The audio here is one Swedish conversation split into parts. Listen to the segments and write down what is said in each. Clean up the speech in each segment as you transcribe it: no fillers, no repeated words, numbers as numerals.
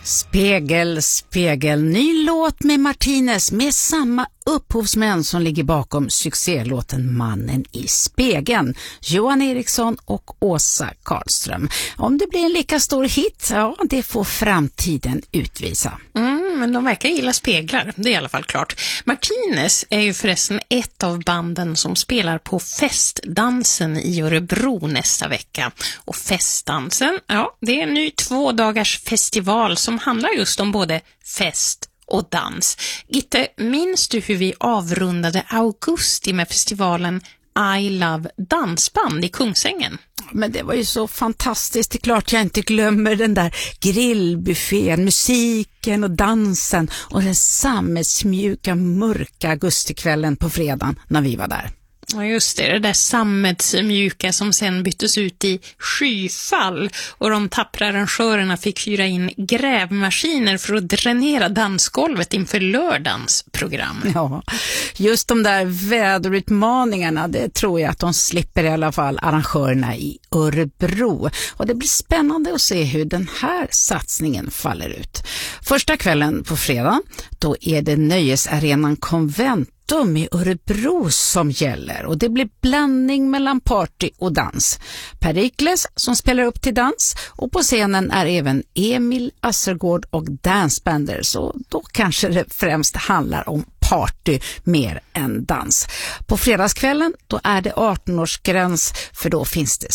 Spegel, spegel, ny låt med Martinez med samma upphovsmän som ligger bakom succélåten Mannen i spegeln, Johan Eriksson och Åsa Karlström. Om det blir en lika stor hit, ja, det får framtiden utvisa. Men de verkar gilla speglar, det är i alla fall klart. Martinez är ju förresten ett av banden som spelar på Festdansen i Örebro nästa vecka. Och Festdansen, ja, det är en ny 2 dagars festival som handlar just om både fest och dans. Gitte, minns du hur vi avrundade augusti med festivalen I Love Dansband i Kungsängen? Men det var ju så fantastiskt, det är klart jag inte glömmer den där grillbuffén, musiken och dansen och den sammetsmjuka, mörka augustikvällen på fredagen när vi var där. Ja just det där sammetsmjuka som sen byttes ut i skyfall och de tappra arrangörerna fick hyra in grävmaskiner för att dränera dansgolvet inför lördagens program. Ja, just de där väderutmaningarna, det tror jag att de slipper i alla fall arrangörerna i Örebro. Och det blir spännande att se hur den här satsningen faller ut. Första kvällen på fredag, då är det nöjesarenan Konvent i Örebro som gäller och det blir blandning mellan party och dans. Perikles som spelar upp till dans och på scenen är även Emil Assergård och Dancebanders, så då kanske det främst handlar om party mer än dans. På fredagskvällen då är det 18-årsgräns för då finns det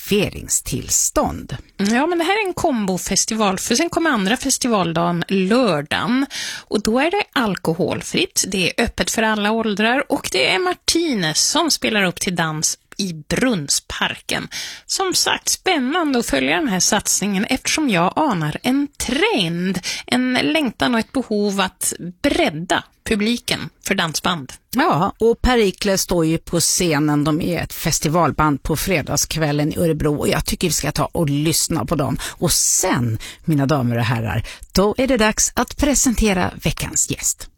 serveringstillstånd. Ja, men det här är en kombofestival för sen kommer andra festivaldagen lördagen och då är det alkoholfritt, det är öppet för alla åldrar och det är Martinez som spelar upp till dans i Brunnsparken. Som sagt, spännande att följa den här satsningen eftersom jag anar en trend, en längtan och ett behov att bredda publiken för dansband. Ja, och Perikles står ju på scenen, de är ett festivalband på fredagskvällen i Örebro och jag tycker vi ska ta och lyssna på dem. Och sen, mina damer och herrar, då är det dags att presentera veckans gäst.